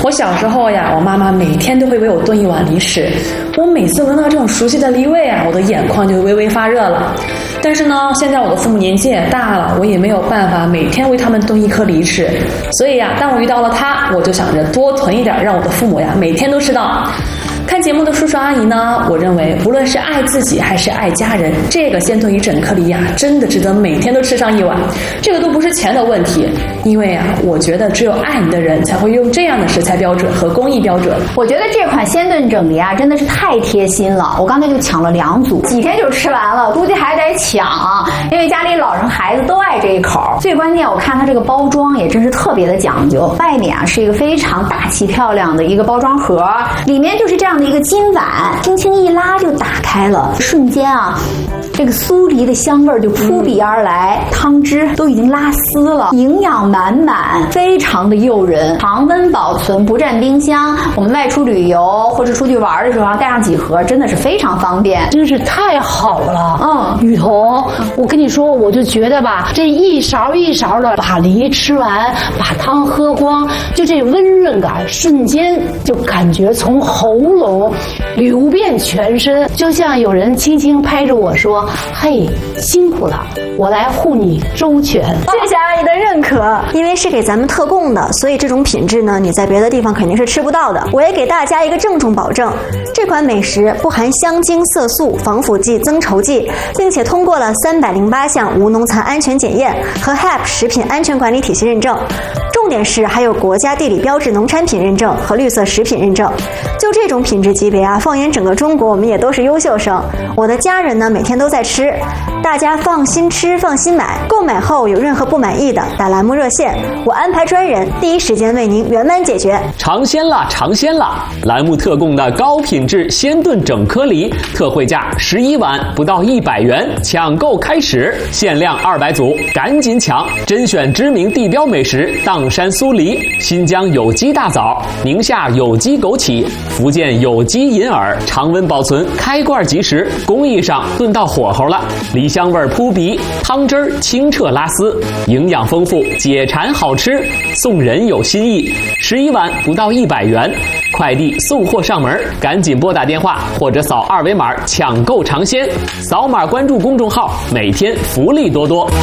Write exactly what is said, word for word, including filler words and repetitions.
我小时候呀，我妈妈每天都会为我炖一碗梨豉，我每次闻到这种熟悉的梨味啊，我的眼眶就微微发热了。但是呢，现在我的父母年纪也大了，我也没有办法每天为他们炖一颗梨豉，所以呀，当我遇到了它，我就想着多囤一点，让我的父母呀每天都吃到。看节目的叔叔阿姨呢，我认为无论是爱自己还是爱家人，这个鲜炖一整颗梨呀，真的值得每天都吃上一碗。这个都不是钱的问题，因为啊，我觉得只有爱你的人才会用这样的食材标准和工艺标准。 我觉得这款鲜炖整梨啊，真的是太贴心了。我刚才就抢了两组，几天就吃完了，估计还得抢，因为家里老人孩子都爱这一口。最关键，我看它这个包装也真是特别的讲究，外面啊是一个非常大气漂亮的一个包装盒，里面就是这样的一个金碗，轻轻一拉就打开了，瞬间啊，这个酥梨的香味就扑鼻而来，汤汁都已经拉丝了，营养满满，非常的诱人，常温保存，不占冰箱。我们外出旅游或者出去玩的时候带上几盒，真的是非常方便， 真是太好了。 嗯， 雨桐，我跟你说，我就觉得吧，这一勺一勺的把梨吃完，把汤喝光，就这温润感，瞬间就感觉从喉咙流遍全身，就像有人轻轻拍着我说：“嘿，辛苦了，我来护你周全。” 谢谢阿姨的认可。 因为是给咱们特供的，所以这种品质呢，你在别的地方肯定是吃不到的。我也给大家一个郑重保证，这款美食不含香精、色素、防腐剂、增稠剂，并且通过了三百零八项无农残安全检验和 H A P 食品安全管理体系认证。重点是还有国家地理标志农产品认证和绿色食品认证。就这种品质级别啊，放眼整个中国，我们也都是优秀生。我的家人呢，每天都在吃，大家放心吃，放心买。购买后有任何不满意的，打栏目热线，我安排专人第一时间为您圆满解决。 尝鲜啦，尝鲜啦！栏目特供的高品质鲜炖整颗梨，特惠价十一碗，不到一百元，抢购开始，限量二百组，赶紧抢！甄选知名地标美食砀山酥梨、新疆有机大枣、宁夏有机枸杞、福建有机银耳，常温保存，开罐即食，工艺上炖到火候了，梨香味扑鼻，汤汁儿清澈拉丝，营养丰富，解馋好吃，送人有新意。十一碗不到一百元，快递送货上门，赶紧拨打电话或者扫二维码抢购尝鲜，扫码关注公众号，每天福利多多。